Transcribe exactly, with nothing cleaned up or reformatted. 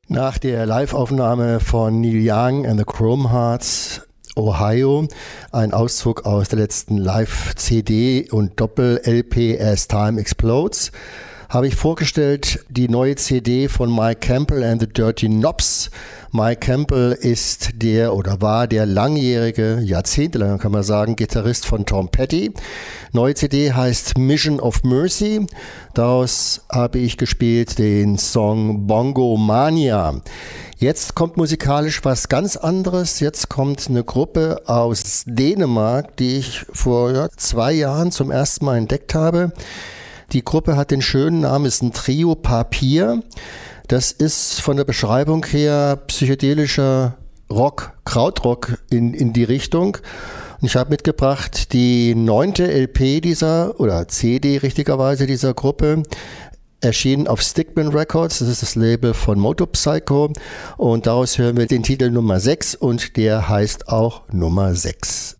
Nach der Live-Aufnahme von Neil Young and the Chrome Hearts, Ohio, ein Auszug aus der letzten Live-C D und Doppel-L P As Time Explodes, habe ich vorgestellt die neue C D von Mike Campbell and the Dirty Knobs. Mike Campbell ist der oder war der langjährige, jahrzehntelang kann man sagen, Gitarrist von Tom Petty. Neue C D heißt Mission of Mercy. Daraus habe ich gespielt den Song Bongo Mania. Jetzt kommt musikalisch was ganz anderes. Jetzt kommt eine Gruppe aus Dänemark, die ich vor ja, zwei Jahren zum ersten Mal entdeckt habe. Die Gruppe hat den schönen Namen, ist ein Trio Papier. Das ist von der Beschreibung her psychedelischer Rock, Krautrock in, in die Richtung. Und ich habe mitgebracht die neunte L P dieser, oder C D richtigerweise dieser Gruppe, erschienen auf Stickman Records, das ist das Label von Motopsycho. Und daraus hören wir den Titel Nummer sechs und der heißt auch Nummer sechs.